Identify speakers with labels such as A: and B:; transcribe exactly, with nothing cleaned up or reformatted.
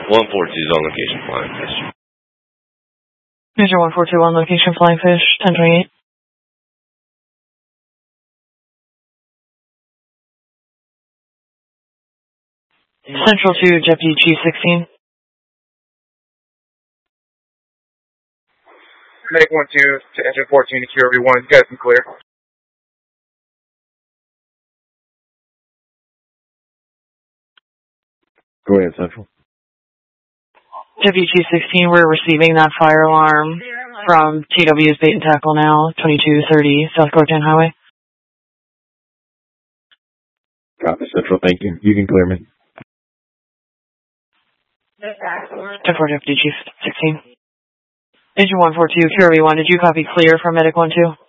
A: one four two is on location, flying fish.
B: Major one four two on location, flying fish, ten twenty-eight. Central to Deputy G sixteen.
C: Medic one two to engine fourteen to Q R V one. You guys can clear.
D: Go ahead, Central.
B: Deputy G sixteen, we're receiving that fire alarm from T W's Bait and Tackle now, twenty-two thirty South Gortan Highway.
D: Copy, Central. Thank you. You can clear me.
B: ten four Deputy Chief sixteen. Engine one four two, Q R V one, did you copy clear from Medic one two?